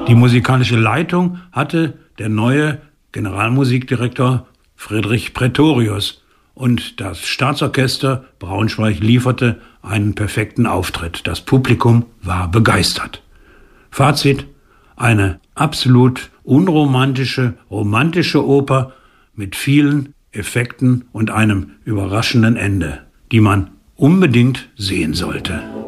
Die musikalische Leitung hatte der neue Generalmusikdirektor Friedrich Pretorius und das Staatsorchester Braunschweig lieferte einen perfekten Auftritt. Das Publikum war begeistert. Fazit: eine absolut unromantische, romantische Oper mit vielen Effekten und einem überraschenden Ende, die man unbedingt sehen sollte.